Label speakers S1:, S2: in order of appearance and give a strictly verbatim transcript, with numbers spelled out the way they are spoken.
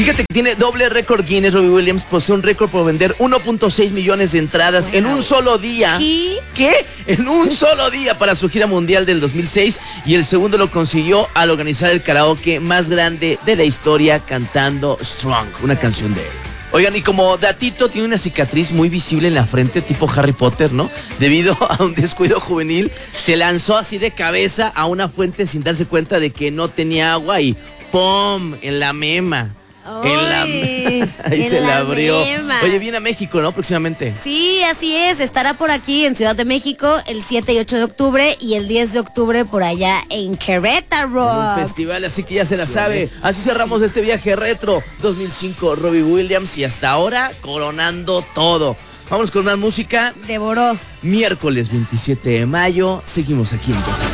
S1: Fíjate que tiene doble récord Guinness. Robbie Williams posee un récord por vender uno punto seis millones de entradas wow. en un solo día.
S2: ¿Qué?
S1: ¿Qué? En un solo día para su gira mundial del dos mil seis. Y el segundo lo consiguió al organizar el karaoke más grande de la historia cantando Strong, una canción de él. Oigan, y como datito, tiene una cicatriz muy visible en la frente, tipo Harry Potter, ¿no? Debido a un descuido juvenil, se lanzó así de cabeza a una fuente sin darse cuenta de que no tenía agua y ¡pum! En la mema. En la, ahí en se la, la abrió. Mema. Oye, viene a México, ¿no? Próximamente.
S2: Sí, así es. Estará por aquí en Ciudad de México el siete y ocho de octubre y el diez de octubre por allá en Querétaro.
S1: En un festival, así que ya se la sabe. Así cerramos este viaje retro dos mil cinco, Robbie Williams, y hasta ahora coronando todo. Vamos con más música.
S2: Devoró.
S1: Miércoles veintisiete de mayo, seguimos aquí en Yo.